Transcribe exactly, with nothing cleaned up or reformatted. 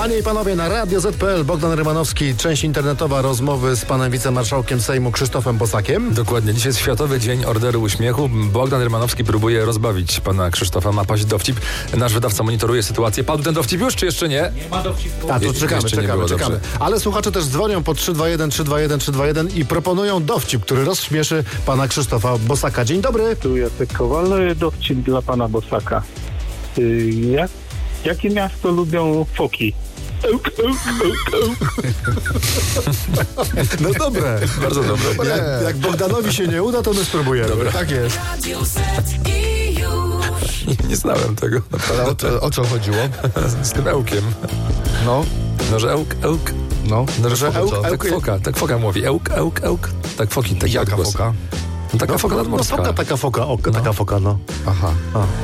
Panie i panowie, na Radio Z P L Bogdan Rymanowski, część internetowa rozmowy z panem wicemarszałkiem Sejmu Krzysztofem Bosakiem. Dokładnie, dzisiaj jest Światowy Dzień Orderu Uśmiechu. Bogdan Rymanowski próbuje rozbawić pana Krzysztofa, ma paść dowcip. Nasz wydawca monitoruje sytuację. Padł ten dowcip już, czy jeszcze nie? Nie ma dowcipu. A to Je- czekamy, jeszcze nie czekamy, było, czekamy. dobrze. Ale słuchacze też dzwonią po trzy dwa jeden, trzy dwa jeden, trzy dwa jeden i proponują dowcip, który rozśmieszy pana Krzysztofa Bosaka. Dzień dobry. Tu Jacek Kowal, dowcip dla pana Bosaka. Yy, jak, jakie miasto lubią foki? Ełk, ełk, ełk, ełk. No dobre. Bardzo dobre. Jak, jak Bogdanowi się nie uda, to my spróbujemy. Dobra. Tak jest. Radio Z i już. Nie, nie znałem tego. Ale o, co- o co chodziło? Z tym ełkiem. No, No, że ełk, ełk. no. No, że Foka ełk, co? tak foka, tak foka mówi. Ełk, ełk, ełk. Tak foki, tak Jaka odgłos. foka? No, taka No, foka no nadmorska. foka, taka foka, o, taka foka, no. Aha.